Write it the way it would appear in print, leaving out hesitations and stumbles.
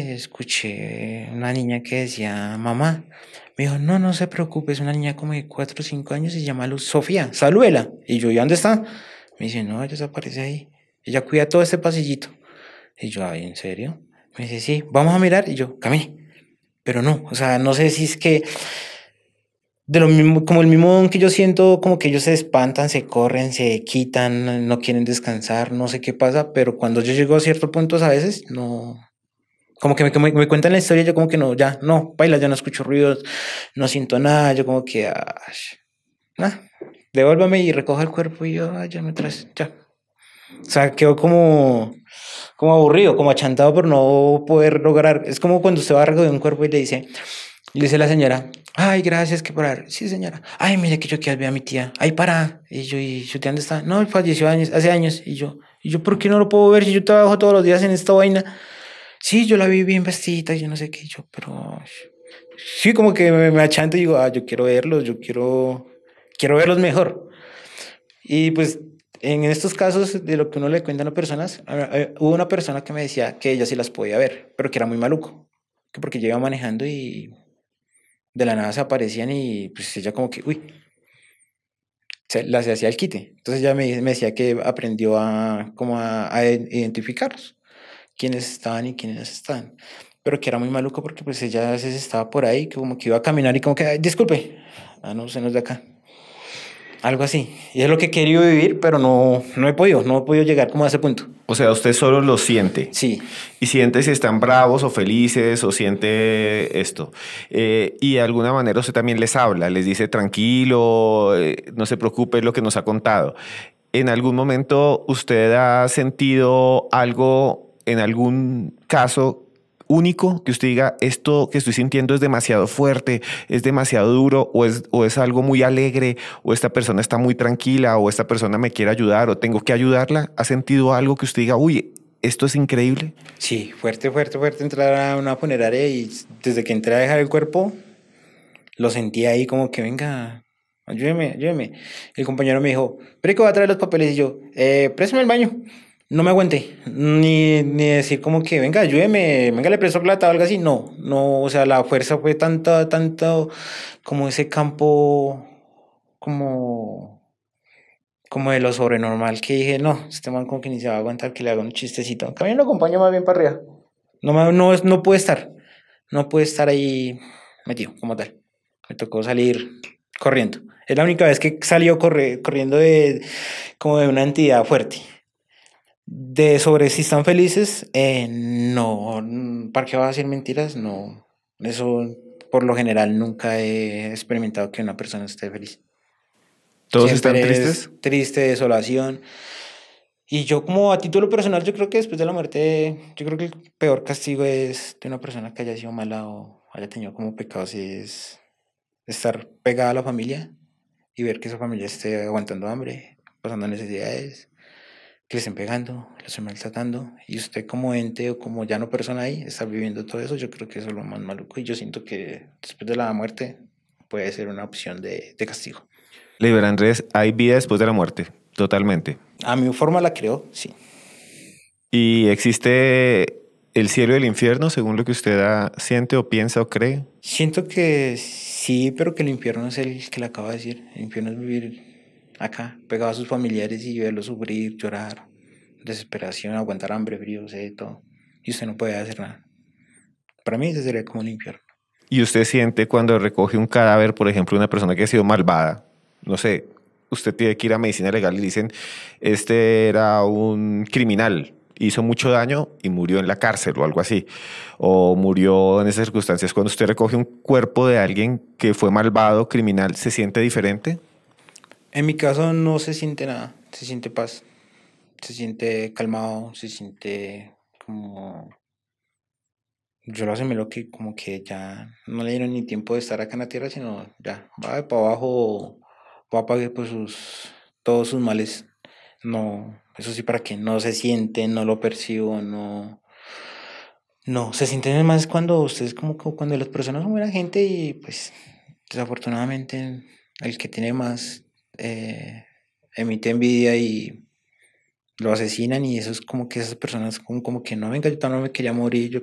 que escuché una niña que decía, mamá. Me dijo, no, no se preocupe, es una niña como de 4 o 5 años y se llama Luz Sofía, salúdela. Y yo, ¿y dónde está? Me dice, no, ella desaparece ahí. Ella cuida todo este pasillito. Y yo, ay, ¿en serio? Me dice, sí, vamos a mirar. Y yo, camine. Pero no, o sea, no sé si es que de lo mismo, como el mismo don que yo siento, como que ellos se espantan, se corren, se quitan, no quieren descansar, no sé qué pasa, pero cuando yo llego a ciertos puntos a veces, no, como que me cuentan la historia, yo como que no, ya, no, baila, ya no escucho ruidos, no siento nada, yo como que, devuélvame y recoja el cuerpo y yo, ya me traes, ya. O sea, quedo como aburrido, como achantado por no poder lograr. Es como cuando usted va a recoger un cuerpo y le dice la señora, ay, gracias, que parar. Sí, señora. Ay, mire que yo quiero ver a mi tía. Ay, para. ¿Y yo, dónde está? No, falleció hace años. Y yo, ¿por qué no lo puedo ver si yo trabajo todos los días en esta vaina? Sí, yo la vi bien vestida y yo no sé qué. Y yo, pero sí, como que me achanto y digo, yo quiero verlos, quiero verlos mejor. Y pues en estos casos de lo que uno le cuenta a las personas, hubo una persona que me decía que ella sí las podía ver, pero que era muy maluco, que porque yo iba manejando y de la nada se aparecían y pues ella como que, uy, las hacía el quite. Entonces ella me decía que aprendió a identificarlos, quiénes estaban y quiénes no estaban. Pero que era muy maluco porque pues ella a veces estaba por ahí, que como que iba a caminar y como que, "Ay, disculpe, no, se nos de acá. Algo así. Y es lo que he querido vivir, pero no he podido llegar como a ese punto. O sea, usted solo lo siente. Sí, Y siente si están bravos o felices o siente esto. Y de alguna manera usted también les habla, les dice tranquilo, no se preocupe, es lo que nos ha contado. ¿En algún momento usted ha sentido algo, en algún caso único, que usted diga, esto que estoy sintiendo es demasiado fuerte, es demasiado duro, o es algo muy alegre, o esta persona está muy tranquila, o esta persona me quiere ayudar, o tengo que ayudarla? ¿Ha sentido algo que usted diga, uy, esto es increíble? sí, fuerte, fuerte, fuerte entrar a una funeraria y desde que entré a dejar el cuerpo, lo sentí ahí como que venga, ayúdeme, ayúdeme. El compañero me dijo, pero que voy a traer los papeles y yo, préstame el baño. No me aguanté, ni decir como que venga, ayúdeme, venga, le presto plata o algo así. No, no, o sea, la fuerza fue tanta, tanto como ese campo, como, como de lo sobrenormal que dije, no, este man como que ni se va a aguantar que le haga un chistecito. También lo acompaño más bien para arriba. No puede estar, no puede estar ahí metido como tal. Me tocó salir corriendo. Es la única vez que salió corriendo como de una entidad fuerte. De sobre si están felices, no. ¿Para qué vas a decir mentiras? No. Eso, por lo general, nunca he experimentado que una persona esté feliz. ¿Todos están Siempre tristes? es triste, desolación. Y yo como a título personal, yo creo que después de la muerte, yo creo que el peor castigo es de una persona que haya sido mala o haya tenido como pecados es estar pegada a la familia y ver que esa familia esté aguantando hambre, pasando necesidades, que le estén pegando, le estén maltratando y usted como ente o como ya no persona ahí, estar viviendo todo eso, yo creo que eso es lo más maluco y yo siento que después de la muerte puede ser una opción de castigo. Liber Andrés, hay vida después de la muerte, totalmente. A mi forma la creo, sí. ¿Y existe el cielo y el infierno según lo que usted siente o piensa o cree? Siento que sí, pero que el infierno es el que le acabo de decir. El infierno es vivir acá, pegado a sus familiares y verlos sufrir, llorar, desesperación, aguantar hambre, frío, sed, todo. Y usted no puede hacer nada. Para mí ese sería como el infierno. ¿Y usted siente cuando recoge un cadáver, por ejemplo, una persona que ha sido malvada? No sé, usted tiene que ir a medicina legal y le dicen, este era un criminal, hizo mucho daño y murió en la cárcel o algo así, o murió en esas circunstancias. Cuando usted recoge un cuerpo de alguien que fue malvado, criminal, ¿se siente diferente? En mi caso no se siente nada, se siente paz, se siente calmado, se siente como... Yo lo asimilo que como que ya no le dieron ni tiempo de estar acá en la tierra, sino ya va de para abajo, va a pagar por todos sus males. No, eso sí, para que no se siente, no lo percibo, no. No, se siente más cuando ustedes como cuando las personas son buena gente y pues desafortunadamente el que tiene más emite envidia y lo asesinan y eso es como que esas personas como que no, venga, yo también me quería morir, yo